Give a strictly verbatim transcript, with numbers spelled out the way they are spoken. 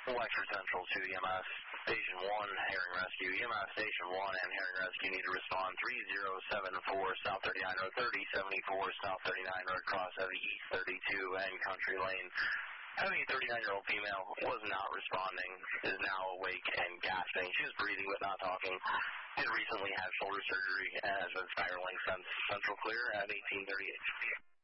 Wexford Central to E M S Station one, Herring Rescue. E M S Station one and Herring Rescue need to respond three zero seven four South thirty-nine Road, thirty seventy-four South thirty-nine Road, cross heavy East thirty-two and Country Lane. Heavy thirty-nine-year-old female was not responding, is now awake and gasping. She was breathing but not talking. Did recently have shoulder surgery and has been spiraling since. Central clear at eighteen thirty-eight.